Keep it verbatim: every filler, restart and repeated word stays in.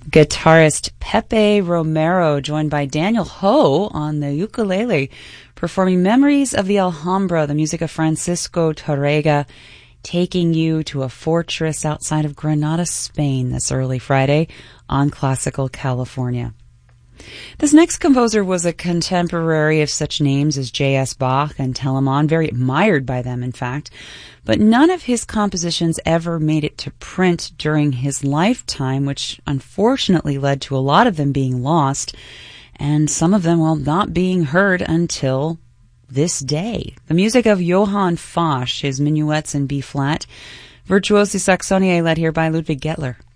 guitarist Pepe Romero, joined by Daniel Ho on the ukulele, performing Memories of the Alhambra, the music of Francisco Tárrega, taking you to a fortress outside of Granada, Spain this early Friday on Classical California. This next composer was a contemporary of such names as J S Bach and Telemann, very admired by them, in fact, but none of his compositions ever made it to print during his lifetime, which unfortunately led to a lot of them being lost, and some of them, well, not being heard until this day. The music of Johann Fasch, his minuets in B-flat, Virtuosi Saxoniae, led here by Ludwig Gettler.